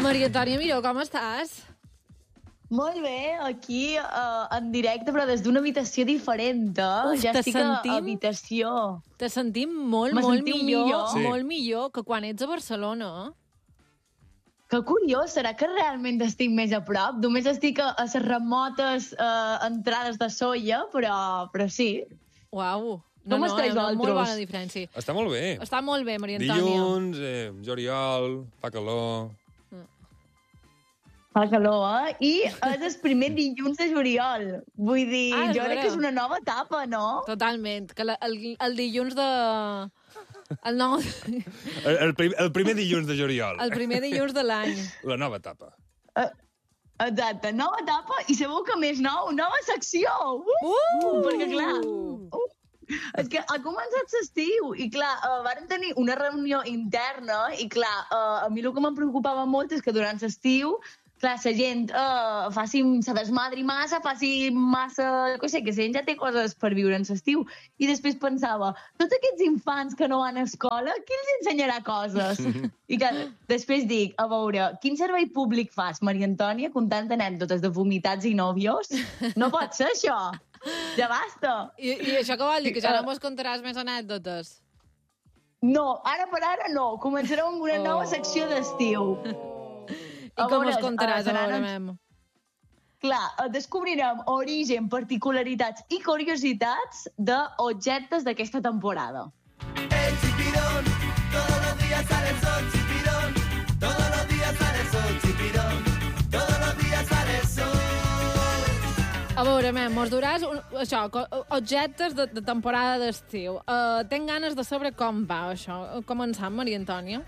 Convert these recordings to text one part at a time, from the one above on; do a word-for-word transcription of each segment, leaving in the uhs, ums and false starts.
Maria Antònia Miró, com estàs? Molt bé, aquí uh, en directe, però des d'una habitació diferent. Eh? Uf, ja te estic sentim- a habitació. Te sentim molt, Me molt sentiu millor, millor? Sí. molt millor que quan ets a Barcelona. Que curiós, serà que realment estic més a prop? Només estic a, a les remotes uh, entrades de Soia, però, però sí. Uau. Com no, estàs no, una molt vosaltres? bona diferència. Està molt bé. Està molt bé, Maria Antònia. Dilluns, eh, juliol, fa calor... Fa calor, eh? I és el primer dilluns de juliol. Vull dir, Ah, és jo crec vera. que és una nova etapa, no? Totalment. Que la, el, el dilluns de... El, nou, El, el, prim, el primer dilluns de juliol. el primer dilluns de l'any. La nova etapa. Uh, exacte, nova etapa i sabeu que més nou, nova secció! Uh! Uh! Perquè, clar, uh, és que ha començat l'estiu i, clar, uh, vàrem tenir una reunió interna i, clar, uh, a mi el que em preocupava molt és que durant l'estiu, clar, la gent uh, faci, se desmadri massa, faci massa... No sé, que la gent ja té coses per viure en l'estiu. I després pensava, tots aquests infants que no van a escola, qui els ensenyarà coses? I clar, després dic, a veure, quin servei públic fas, Maria Antònia, comptant anècdotes de vomitats i nòvios? No pot ser, això! Ja basta! I, I això què vol dir? Que ja no mos contaràs més anècdotes? No, ara per ara no. Començarem amb una nova Oh. secció d'estiu. I A com veure, es contaràs, eh, a veure, seran- mem? Clar, eh, descobrirem origen, particularitats i curiositats d'objectes d'aquesta temporada. El chipirón, todos los días sale el sol, chipirón, todos los días sale el sol, chipirón, todos los días sale el sol. A veure, mem, mos duràs un, això, co- objectes de, de temporada d'estiu. Uh, tenc ganes de saber com va això. Començant, Maria Antònia.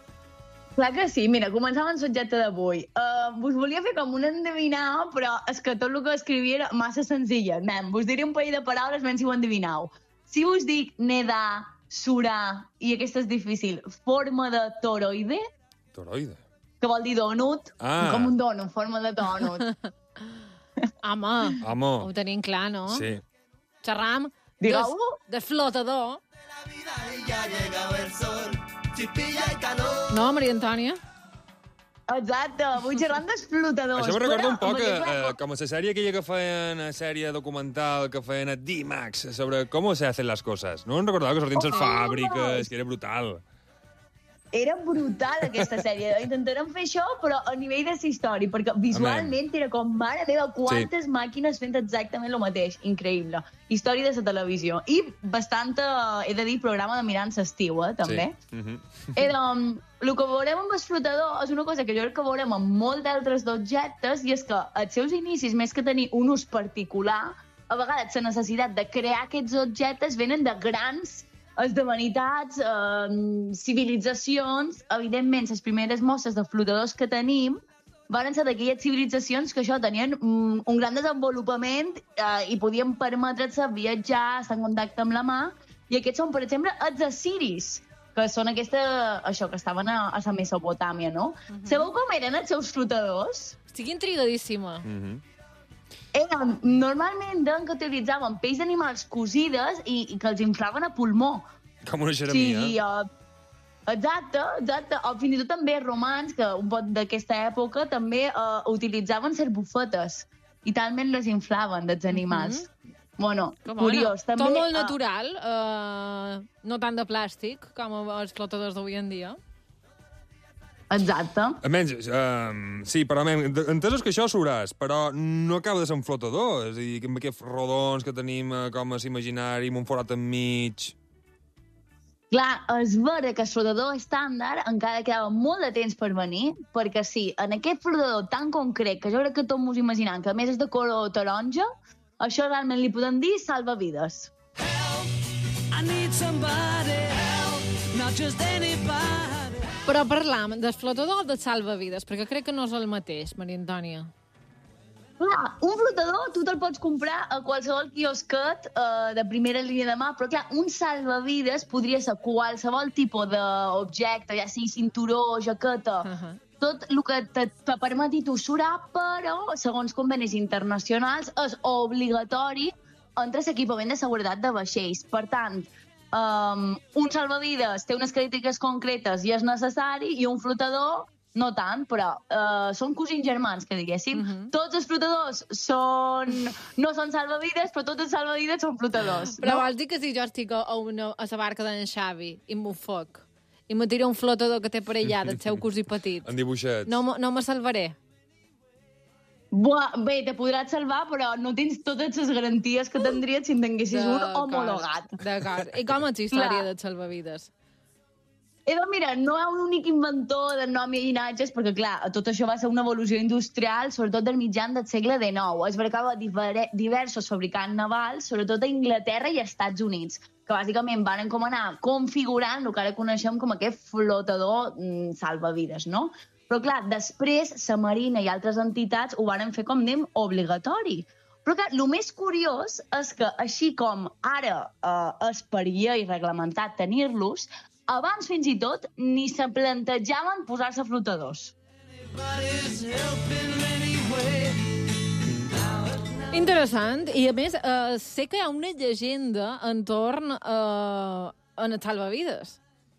Clar que sí. Mira, començàvem amb el subjecte d'avui. Uh, vos volia fer com un endevinar, però és que tot el que escrivia era massa senzilla. Nen, vos diré un parell de paraules, ben si ho endevinau. Si vos dic nedar, surar, i aquesta és difícil, forma de toroide, Toroide. que vol dir donut, Ah. com un donut, forma de donut. Home, Amo. ho tenim clar, no? Sí. Xerram Digueu-ho. de, de flotador. La vida y ya ha llegado el sol, chispilla y calor. No, Maria Antònia? Exacte, vull xerrar d'explotadors. Això me recorda un poc perquè, eh, clar, eh, com a la sèrie aquella que feien, una sèrie documental que feien a D-Max, sobre com se hacen les coses. No em recordava que sortien les Oh, fàbriques, que era brutal. Era brutal, aquesta sèrie. Intentarem fer això, però a nivell de la història, perquè visualment era com, mare meva, quantes sí. màquines fent exactament el mateix. Increïble. Història de la televisió. I bastant, eh, he de dir, programa de mirar en l'estiu, eh, també. Sí. Mm -hmm. Era, um, el que veurem amb el flotador és una cosa que jo crec que veurem amb molts d'altres d'objectes, i és que als seus inicis, més que tenir un ús particular, a vegades la necessitat de crear aquests objectes venen de grans esdevenitats, eh, civilitzacions. Evidentment, les primeres mostres de flotadors que tenim van ser d'aquelles civilitzacions que això tenien mm, un gran desenvolupament eh, i podien permetre-se viatjar, estar en contacte amb la mà, i aquests són, per exemple, els assiris, que són aquesta, això, que estaven a, a la Mesopotàmia, no? Uh -huh. Sabeu com eren els seus flotadors? Estic intrigadíssima. Mm -hmm. Eren, normalment, deien que utilitzaven pells d'animals cosides i, i que els inflaven a pulmó. Com una O xeremia. sigui, uh, exacte, exacte. O fins i tot també romans, que un pot d'aquesta època, també uh, utilitzaven ser bufetes i talment les inflaven dels animals. Mm -hmm. Bueno, Que bona. curiós. També, Tot molt ah, natural, uh, no tant de plàstic, com els flotadors d'avui en dia. Exacte. Almenys, um, sí, però almenys, entesos que això suràs, però no acaba de ser un flotador. És a dir, amb aquests rodons que tenim eh, com a imaginari, amb un forat enmig... Clar, és vera que el flotador estàndard encara quedava molt de temps per venir, perquè sí, en aquest flotador tan concret, que jo crec que tots mos imaginam, que a més és de color taronja, això realment li podem dir salvavides. I need somebody help, not just anybody. Però parlam del flotador o del salvavides, perquè crec que no és el mateix, Maria Antònia. Clar, un flotador tu te'l pots comprar a qualsevol quiosquet eh, de primera línia de mà, però clar, un salvavides podria ser qualsevol tipus d'objecte, ja sigui cinturó, jaqueta, Uh -huh. tot el que te, te permeti tu surar, però, segons convenis internacionals, és obligatori entre l'equipament de seguretat de vaixells. Per tant, um, un salvavides té unes característiques concretes i és necessari, i un flotador no tant, però uh, són cosins germans, que diguéssim. Uh -huh. Tots els flotadors són... no són salvavides, però tots els salvavides són flotadors. Però no? vols dir que si jo estic a, una, a la barca d'en Xavi i m'ofec i me tira un flotador que té per allà del seu cosí petit, En dibuixets. no, m- no me salvaré? Buah, bé, te podràs salvar, però no tens totes les garanties que tindries si en tinguessis un homologat. D'acord. I com és la història Clar. dels salvavides? Eh, doncs mira, no hi ha un únic inventor de nom i llinatges, perquè, clar, tot això va ser una evolució industrial, sobretot del mitjan del segle dinou. Es marcava diversos fabricants navals, sobretot a Inglaterra i als Estats Units, que bàsicament van com anar configurant el que ara coneixem com aquest flotador mm, salvavides, no? Però, clar, després, la Marina i altres entitats ho van fer, com dèiem, obligatori. Però, clar, el més curiós és que, així com ara eh, és per llei reglamentat tenir-los, abans, fins i tot, ni se plantejaven posar-se flotadors. Interessant. I, a més, eh, sé que hi ha una llegenda entorn eh, a les salvavides.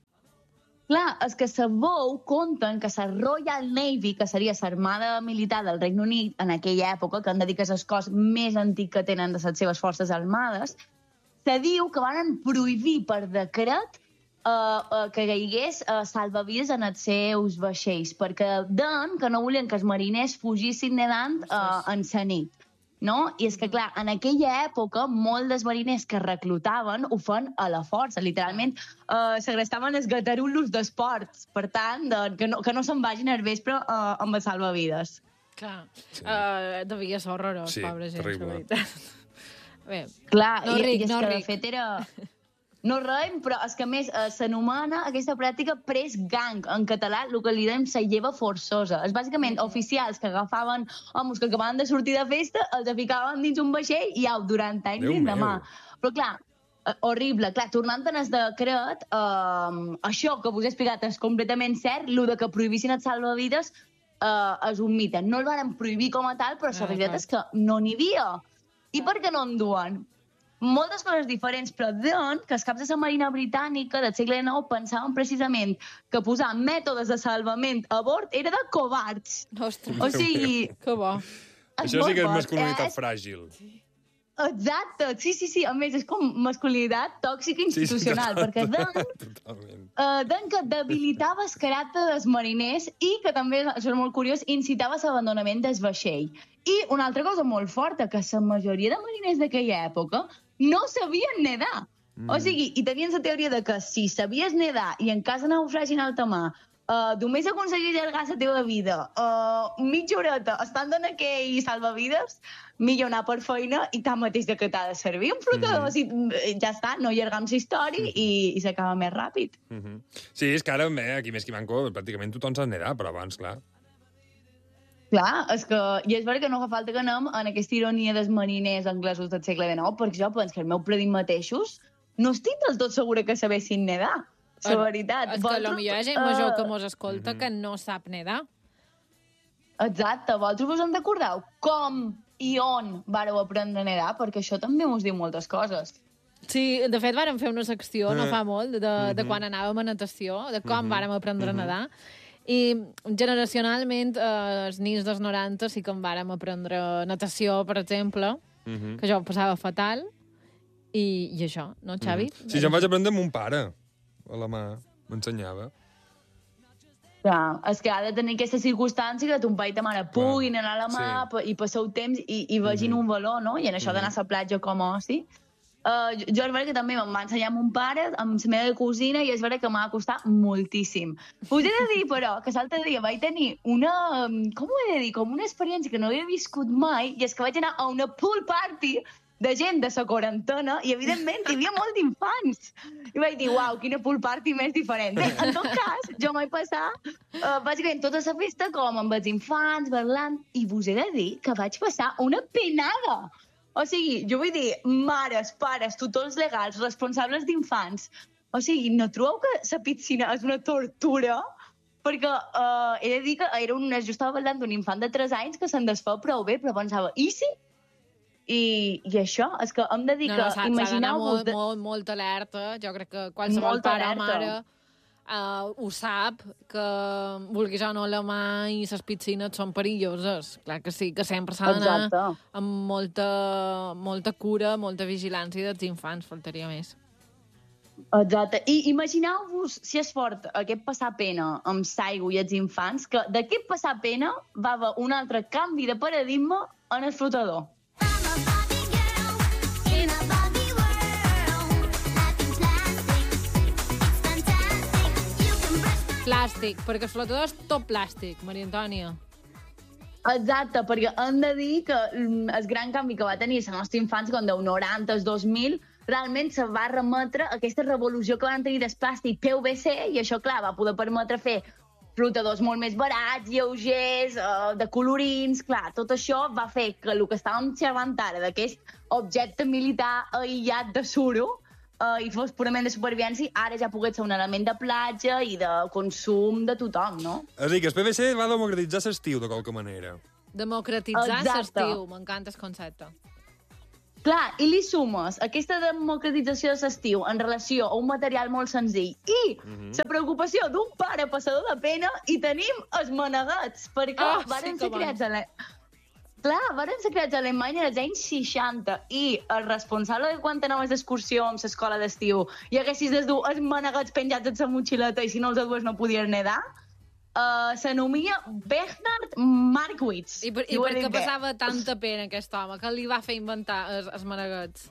Clar, és que sabou conten que la Royal Navy, que seria l'armada militar del Regne Unit en aquella època, que han de dir que és el cos més antic que tenen de les seves forces armades, se diu que van prohibir per decret Uh, uh, que caigués uh, salvavides en els seus vaixells, perquè deien que no volien que els mariners fugissin nedant uh, en la nit. No? I és que, clar, en aquella època, molts dels mariners que reclutaven ho fan a la força. Literalment, uh, segrestaven els gatarulos d'esports. Per tant, de, que no, que no se'n vagin al vespre uh, amb els salvavides. Clar. Sí. Uh, devia ser horrorós, Sí, pobra gent, terrible. la veritat. Bé, Clar, no i, ric, i és no que, ric. de fet, era... No reim, però és que, a més, eh, s'anomena aquesta pràctica press gang. En català, el que li dèiem la lleva forçosa. És bàsicament oficials que agafaven homes que acabaven de sortir de festa, els ficaven dins un vaixell i au, durant anys Déu l'endemà. meu. Però, clar, eh, horrible. Clar, tornant en el decret, eh, això que vos he explicat és completament cert, el de que prohibissin els salvavides eh, és un mite. No el van prohibir com a tal, però la Ah, veritat clar. és que no n'hi havia. I per què no en duen? Moltes coses diferents, però deien que els caps de la Marina britànica del segle dinou pensaven precisament que posar mètodes de salvament a bord era de covards. Ostres, O sigui... que bo. Això sí que és molt masculinitat és- fràgil. Exacte, sí, sí, sí. A més, és com masculinitat tòxica institucional, total, perquè deien Totalment. Uh, deien que debilitava el caràcter dels mariners i que també, això és molt curiós, incitava l'abandonament del vaixell. I una altra cosa molt forta, que la majoria de mariners d'aquella època no sabien nedar. Mm. O sigui, i tenien la teoria de que si sabies nedar i en cas de naufragi en alta mar, uh, només aconseguir allargar la teva vida uh, mitja horeta estant en aquell salvavides, millor anar per feina i tanmateix de que t'ha de servir un flotador. Mm. Si, ja està, no allargam la història mm. i, i s'acaba més ràpid. Mm -hmm. Sí, és que ara, bé, aquí més que manco, pràcticament tothom sap nedar, però abans, clar. Clar, és que, i és veritat que no fa falta que anem en aquesta ironia dels mariners anglesos del segle dinou, perquè jo penso que els meus predits mateixos no estic del tot segura que sabessin nedar. La veritat. És que Vosaltres, potser hi ha gent eh, major que mos escolta que no sap nedar. Exacte, vosaltres vos en recordeu com i on vareu aprendre a nedar? Perquè això també us diu moltes coses. Sí, de fet, vàrem fer una secció no Eh. fa molt de, de quan anàvem a natació, de com vàrem aprendre a nedar. I generacionalment, eh, els nins dels noranta sí que en vàrem aprendre natació, per exemple, Mhm. que jo ho passava fatal, i, i això, no, Xavi? Sí, jo em vaig aprendre amb un pare, a la mà, m'ensenyava. Clar, és que ha de tenir aquesta circumstància que ton pare i ta mare puguin anar a la mà sí. i passeu temps i, i vegin mm -hmm. un valor, no? I en això mm -hmm. d'anar a la platja com a oci. Uh, jo, jo és veritat que també me'n va ensenyar mon pare amb la meva cosina i és veritat que m'ha costat moltíssim. Us he de dir, però, que l'altre dia vaig tenir una... Com ho he de dir? Com una experiència que no havia viscut mai, i és que vaig anar a una pool party de gent de la quarantena i, evidentment, hi havia molt d'infants. I vaig dir, uau, quina pool party més diferent. Bé, en tot cas, jo vaig passar, uh, bàsicament, tota la festa com amb els infants, parlant, i vos he de dir que vaig passar una penada. O sigui, jo vull dir, mares, pares, tutors legals, responsables d'infants. O sigui, no trobeu que la piscina és una tortura? Perquè uh, he de dir que era un, jo estava parlant d'un infant de tres anys que se'n desfeu prou bé, però pensava, i sí? I, i això, és que hem de dir No, que no, s'ha s'ha d'anar imagineu-vos... molt, de- molt, molt alerta. Jo crec que qualsevol Molt pare o alerta. mare uh, ho sap, que vulguis o no alemany i les piscines són perilloses. Clar que sí, que sempre s'ha d'anar Exacte. amb molta, molta cura, molta vigilància dels infants, faltaria més. Exacte. I imagineu-vos si és fort aquest passar pena amb Saigo i els infants, que d'aquest passar pena va haver un altre canvi de paradigma en el flotador. Plàstic, perquè el flotador és tot plàstic, Maria Antònia. Exacte, perquè hem de dir que mm, el gran canvi que va tenir la nostra infància, quan del noranta al dos mil, realment se va remetre a aquesta revolució que van tenir del plàstic P V C, i això, clar, va poder permetre fer flotadors molt més barats, lleugers, eh, de colorins. Clar, tot això va fer que el que estàvem xerrant ara, d'aquest objecte militar aïllat de suro, eh, i fos purament de supervivència, ara ja pogués ser un element de platja i de consum de tothom, no? És a dir, que el P V C va democratitzar l'estiu, de qualque manera. Democratitzar Exacte. l'estiu, m'encanta el concepte. Clar, i li sumes aquesta democratització de l'estiu en relació a un material molt senzill i la preocupació d'un pare passador de pena, i tenim els maneguets, perquè Ah, oh, varen sí que ser creats a la... Clar, varen ser creats a Alemanya als anys seixanta, i el responsable de quan anaves d'excursió amb l'escola d'estiu i haguessis de dur els maneguets penjats en la motxileta, i si no els dues no podies nedar, uh, s'anomia Bernhard Markwitz. I per, i ho per he què dit bé. passava tanta pena aquest home? Que li va fer inventar els, els maneguets?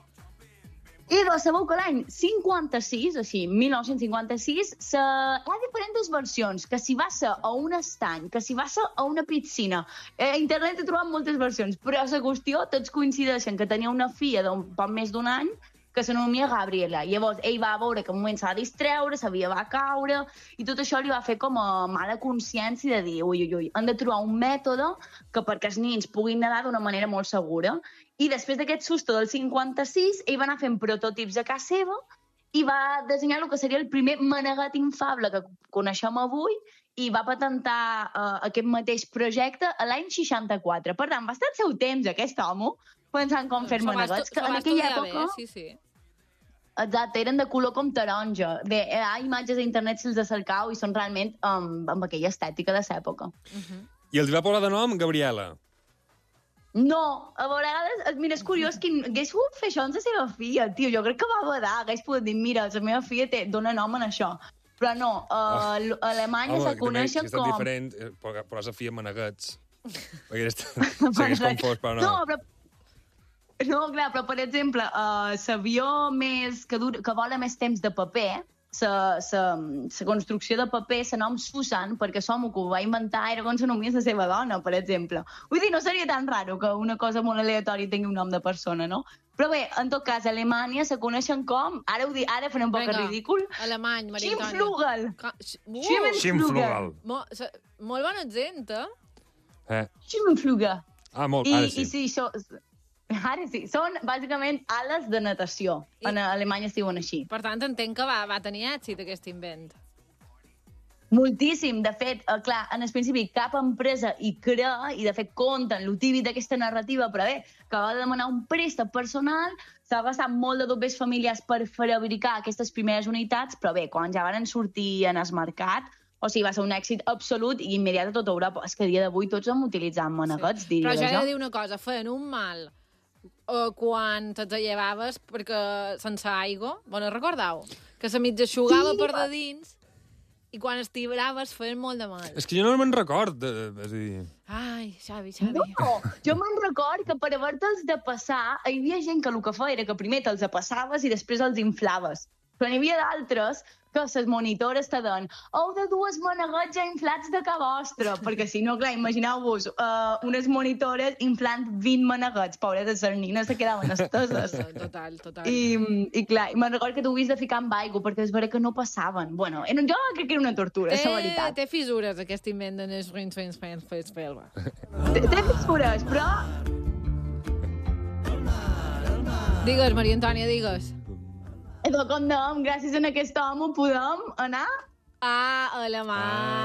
I doncs sabeu que l'any cinquanta-sis, així, mil nou-cents cinquanta-sis, se... hi ha diferents versions, que si va ser a un estany, que si va ser a una piscina. A internet he trobat moltes versions, però la qüestió, tots coincideixen que tenia una filla d'un poc més d'un any, que s'anomia Gabriela. Llavors, ell va veure que un moment s'ha de distreure, s'havia va caure, i tot això li va fer com a mala consciència de dir, ui, ui, ui, han de trobar un mètode que perquè els nins puguin nedar d'una manera molt segura. I després d'aquest susto del cinquanta-sis, ell va anar fent prototips a casa seva i va dissenyar el que seria el primer maneguet inflable que coneixem avui, i va patentar uh, aquest mateix projecte a l'any seixanta-quatre. Per tant, va estar el seu temps, aquest home, pensant com fer S'ho va maneguets, estu- que s'ho en va aquella estudiar època... Bé, sí, sí. Exacte, eren de color com taronja. Bé, hi ha imatges a internet si els de cercau i són realment um, amb aquella estètica de l'època. I els va posar de nom Gabriela. No, a vegades, mira, és curiós que hagués pogut fer això amb la seva filla, tio. Jo crec que va badar, hagués pogut dir, mira, la meva filla té, dona nom en això. Però no, a uh, Alemanya se coneixen si com... és diferent, eh, però la filla maneguets. Perquè s'hagués confós, però no. No, però... No, clar, però, per exemple, uh, l'avió més, que, dur, que vola més temps de paper, la construcció de paper, se nom Susan, perquè som que ho va inventar, era com s'anomia la seva dona, per exemple. Vull dir, no seria tan raro que una cosa molt aleatòria tingui un nom de persona, no? Però bé, en tot cas, a Alemanya se coneixen com... Ara, ho dic, ara faré un poc Vinga, ridícul. Alemany, Maria Antònia. Schimflugel. Ca- sh- Uh, Schimmen- Schimflugel. mo- se- molt bon accent, eh? Eh? Schimmelflügel. Ah, molt, I, ara sí. i sí, això... Ara sí, són bàsicament ales de natació. I- En Alemanya es diuen així. Per tant, entenc que va, va tenir èxit aquest invent. Moltíssim. De fet, eh, clar, en el principi cap empresa hi crea, i de fet compten lo típic d'aquesta narrativa, però bé, que va demanar un préstec personal, s'ha basat molt de dobbers familiars per fabricar aquestes primeres unitats, però bé, quan ja van sortir en el mercat, o sigui, va ser un èxit absolut i immediat a tota Europa. És que a dia d'avui tots hem utilitzat maneguets, sí. Però diria jo he jo. de dir una cosa, feien un mal uh, quan te'ls llevaves perquè sense aigua, bueno, recordeu? Que se mig eixugava Sí, per va. de dins i quan estiraves feien molt de mal. És que jo no me'n record. De, és a dir... Ai, Xavi, Xavi. No, jo me'n record que per haver-te'ls de passar, hi havia gent que el que feia era que primer te'ls passaves i després els inflaves. Però n'hi havia d'altres que les monitores te deien heu de dur els maneguets ja inflats de ca vostra, perquè si no, clar, imagineu-vos uh, unes monitores inflant vint maneguets, pobretes, les nines se quedaven esteses. Total, total. I, i clar, i me'n record que t'ho havies de ficar amb aigua perquè es veure que no passaven. Bueno, era, jo crec que era una tortura, és la Té, veritat. té fissures, aquest invent de Nes Rins Fens Fens Fens Felva. Té, té fissures, però Digues, Maria Antònia, digues. de com no, gràcies a aquest home podem anar Ah, alemany.